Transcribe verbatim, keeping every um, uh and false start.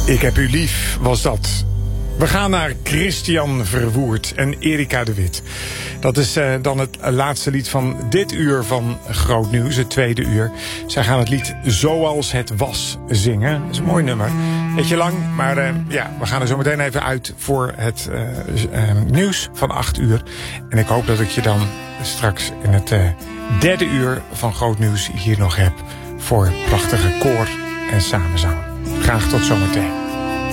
Ik heb u lief, was dat. We gaan naar Christian Verwoerd en Erika de Wit. Dat is uh, dan het laatste lied van dit uur van Groot Nieuws, het tweede uur. Zij gaan het lied Zoals het was zingen. Dat is een mooi nummer. Beetje lang, maar uh, ja, we gaan er zo meteen even uit voor het uh, uh, nieuws van acht uur. En ik hoop dat ik je dan straks in het uh, derde uur van Groot Nieuws hier nog heb voor prachtige koor en samenzang. Graag tot zometeen.